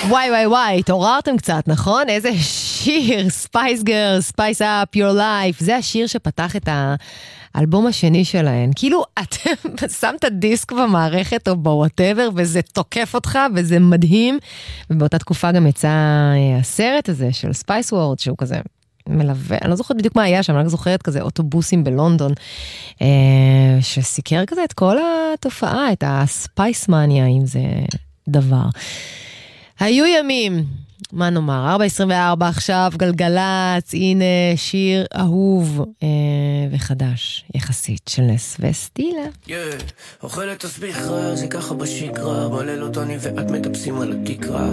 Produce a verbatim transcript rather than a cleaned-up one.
וואי וואי וואי, התעוררתם קצת, נכון? איזה שיר, Spice Girls, Spice Up Your Life, זה השיר שפתח את האלבום השני שלהן. כאילו, אתם שמת דיסק במערכת או בוואטאבר, וזה תוקף אותך, וזה מדהים. ובאותה תקופה גם יצא הסרט הזה של Spice World, שהוא כזה מלווה, אני לא זוכרת בדיוק מה היה שם, אני רק זוכרת כזה אוטובוסים בלונדון, שסיקר כזה את כל התופעה, את הספייס מניה, אם זה דבר. היו ימים, מה נאמר, ארבע עשרים וארבע עכשיו, גלגלץ, הנה שיר אהוב אה, וחדש, יחסית של נס וסטילה. Yeah, אוכלת תסביך רע, זה ככה בשגרה, בלילות אני ואת מטפסים על הכיכרה,